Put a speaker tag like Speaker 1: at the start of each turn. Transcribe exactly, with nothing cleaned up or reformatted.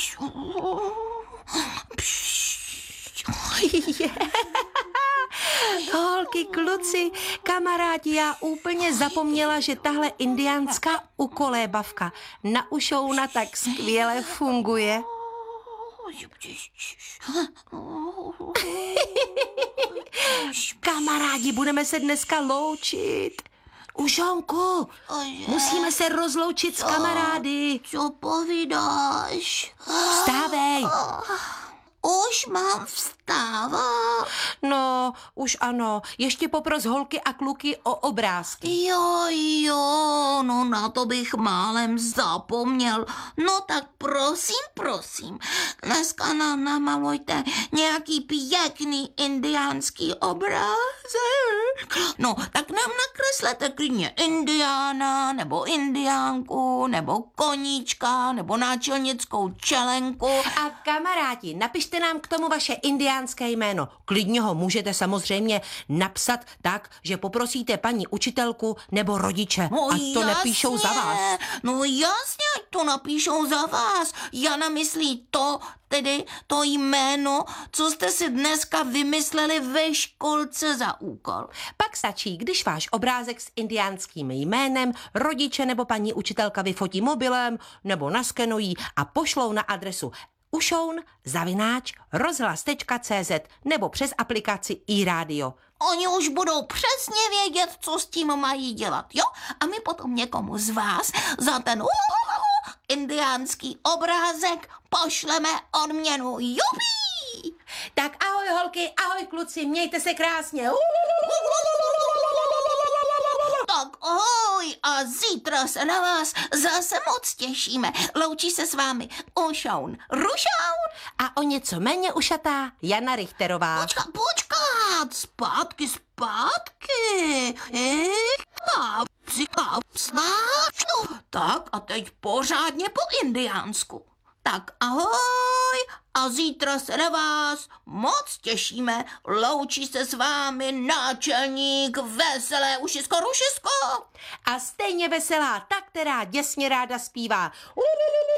Speaker 1: Holky, kluci, kamarádi, já úplně zapomněla, že tahle indiánská ukolébavka na ušouna tak skvěle funguje. Kamarádi, budeme se dneska loučit. Ušonku, musíme se rozloučit s kamarády.
Speaker 2: Co povídáš?
Speaker 1: Vstávej.
Speaker 2: Už mám vstávat.
Speaker 1: No, už ano. Ještě popros holky a kluky o obrázky.
Speaker 2: Jo, jo, no na to bych málem zapomněl. No tak prosím, prosím, dneska nám namalujte nějaký pěkný indiánský obrázek. No, tak nám nakreslete klidně indiána, nebo indiánku, nebo koníčka, nebo náčelnickou čelenku.
Speaker 1: A kamarádi, napište nám k tomu vaše indiánské jméno. Klidně ho můžete samozřejmě napsat tak, že poprosíte paní učitelku nebo rodiče.
Speaker 2: No,
Speaker 1: a to
Speaker 2: jasně,
Speaker 1: nepíšou za vás.
Speaker 2: No jasně, ať to napíšou za vás. Jana myslí to, tedy to jméno, co jste si dneska vymysleli ve školce za úkol.
Speaker 1: Pak stačí, když váš obrázek s indiánským jménem rodiče nebo paní učitelka vyfotí mobilem nebo naskenují a pošlou na adresu ušoun zavináč rozhlas tečka cé zet nebo přes aplikaci iRádio.
Speaker 2: Oni už budou přesně vědět, co s tím mají dělat, jo? A my potom někomu z vás za ten indiánský obrázek pošleme odměnu. Jupi!
Speaker 1: Tak ahoj holky, ahoj kluci, mějte se krásně.
Speaker 2: Tak ahoj a zítra se na vás zase moc těšíme. Loučí se s vámi Ušoun Rušoun
Speaker 1: a o něco méně ušatá Jana Richterová.
Speaker 2: Počkat, počkat, zpátky, zpátky. Tak a teď pořádně po indiánsku. Tak ahoj a zítra se na vás moc těšíme. Loučí se s vámi náčelník Veselé ušisko rušisko.
Speaker 1: A stejně veselá ta, která děsně ráda zpívá.